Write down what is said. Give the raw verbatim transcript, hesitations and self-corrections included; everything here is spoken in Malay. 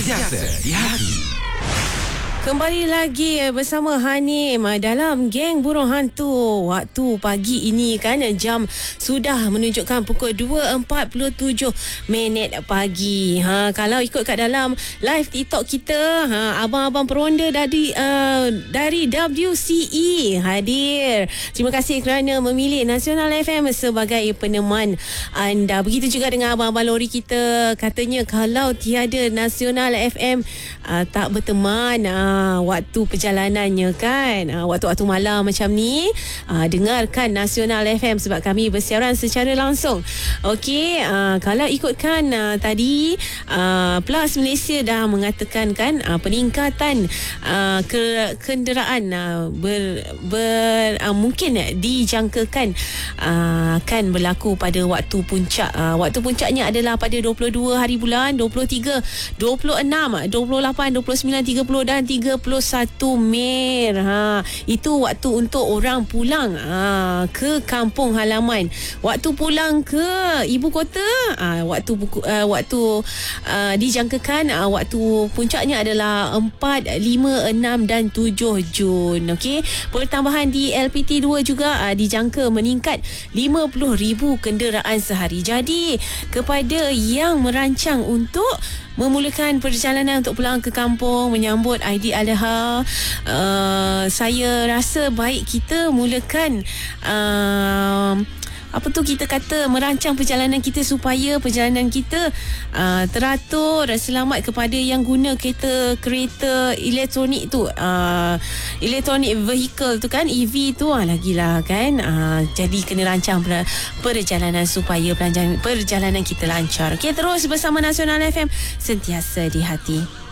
Sentiasa di hati. Kembali lagi bersama Hanim dalam Geng Burung Hantu. Waktu pagi ini kan jam sudah menunjukkan pukul dua empat puluh tujuh minit pagi. Ha, kalau ikut kat dalam live TikTok kita, ha, abang-abang peronda dari uh, dari W C E hadir. Terima kasih kerana memilih Nasional F M sebagai peneman anda. Begitu juga dengan abang-abang lori kita. Katanya kalau tiada Nasional F M uh, tak berteman. Uh, waktu perjalanannya kan, uh, waktu-waktu malam macam ni, uh, dengarkan Nasional F M sebab kami bersiaran secara langsung. Okey, uh, kalau ikutkan uh, tadi uh, Plus Malaysia dah mengatakan kan uh, peningkatan uh, ke, kenderaan uh, ber, ber uh, mungkin dijangkakan uh, akan berlaku pada waktu puncak. Uh, waktu puncaknya adalah pada dua puluh dua hari bulan, dua puluh tiga, dua puluh enam, dua puluh lapan, dua puluh sembilan, tiga puluh dan tiga puluh satu Mei. Ha, itu waktu untuk orang pulang ha, ke kampung halaman. Waktu pulang ke ibu kota, ha, waktu buku, uh, waktu uh, dijangkakan uh, waktu puncaknya adalah empat, lima, enam dan tujuh Jun. Okey, pertambahan di L P T dua juga uh, dijangka meningkat lima puluh ribu kenderaan sehari. Jadi kepada yang merancang untuk memulakan perjalanan untuk pulang ke kampung menyambut Aidiladha, uh, saya rasa baik kita mulakan uh, apa tu kita kata merancang perjalanan kita supaya perjalanan kita uh, teratur, selamat. Kepada yang guna kereta kereta elektronik tu, uh, electronic vehicle tu kan, E V tu, uh, lagilah kan, uh, jadi kena rancang per, perjalanan supaya perjalanan, perjalanan kita lancar. Okey, terus bersama Nasional F M, sentiasa di hati.